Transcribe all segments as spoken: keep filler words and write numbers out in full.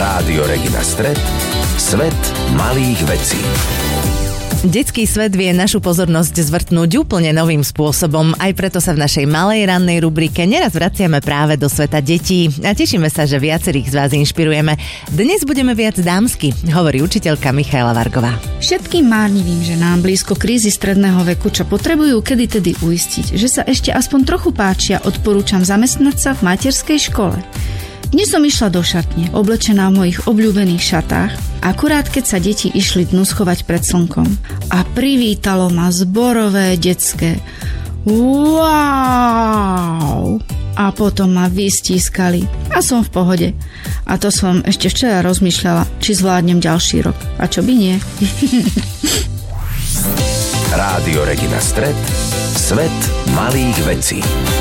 Rádio Regina Stret, svet malých vecí. Detský svet vie našu pozornosť zvrtnúť úplne novým spôsobom, aj preto sa v našej malej rannej rubrike neraz vraciame práve do sveta detí a tešíme sa, že viacerých z vás inšpirujeme. Dnes budeme viac dámsky, hovorí učiteľka Michaela Vargová. Všetkým márnivým ženám blízko krízy stredného veku, čo potrebujú kedy tedy uistiť, že sa ešte aspoň trochu páčia, odporúčam zamestnať sa v materskej škole. Dnes som išla do šatne, oblečená v mojich obľúbených šatách, akurát keď sa deti išli dnu schovať pred slnkom. A privítalo ma zborové detské wow! A potom ma vystískali. A som v pohode. A to som ešte včera rozmýšľala, či zvládnem ďalší rok. A čo by nie? Rádio Regina Stret, svet malých vecí.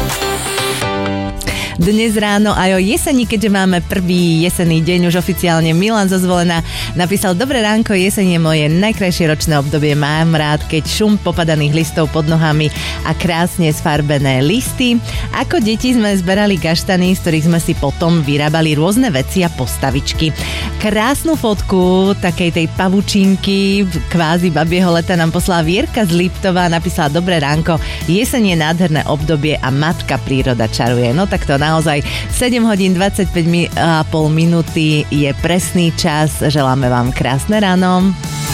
Dnes ráno aj o jeseni, keďže máme prvý jesenný deň, už oficiálne Milan zo Zvolena napísal: Dobré ránko, jeseň je moje najkrajšie ročné obdobie. Mám rád, keď šum popadaných listov pod nohami a krásne sfarbené listy. Ako deti sme zberali kaštany, z ktorých sme si potom vyrábali rôzne veci a postavičky. Krásnu fotku takej tej pavučinky, kvázi babieho leta, nám poslala Vierka z Liptova, napísala: Dobré ránko, jeseň je nádherné obdobie a matka príroda čaruje. No tak to naozaj sedem hodín dvadsaťpäť a pol minúty je presný čas. Želáme vám krásne ráno.